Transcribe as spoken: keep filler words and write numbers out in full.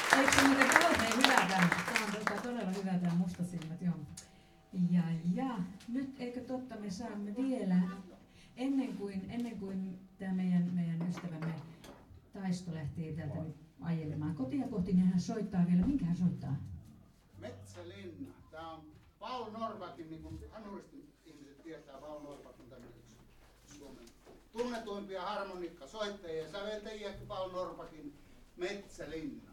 Eikö se muuten kauhean hyvä tämä? Tämä on tota todella hyvä tämä Mustasilmät, joo. Ja, ja nyt eikö totta me saamme vielä, ennen kuin, ennen kuin tämä meidän, meidän ystävämme Taisto lähtee täältä nyt ajelemaan kotia kohti, niin hän soittaa vielä. Minkä hän soittaa? Metsälinna. Tämä on Paul Norrbackin, niin kuin hanuristin ihmiset tietää, Paul Norrbach on tämmöinen Suomen tunnetuimpia harmonikkasoittajia ja säveltäjiä kuin Paul Norrbackin Metsälinna.